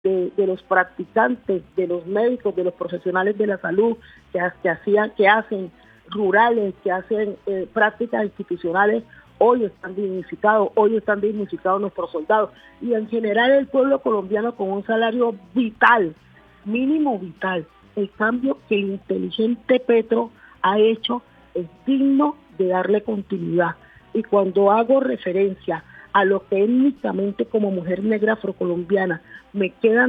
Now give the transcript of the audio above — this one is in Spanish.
de los practicantes, de los médicos, de los profesionales de la salud que hacen rurales, que hacen prácticas institucionales, hoy están dignificados nuestros soldados y en general el pueblo colombiano con un salario vital, mínimo vital. El cambio que el inteligente Petro ha hecho es digno de darle continuidad. Y cuando hago referencia a lo que étnicamente como mujer negra afrocolombiana me quedan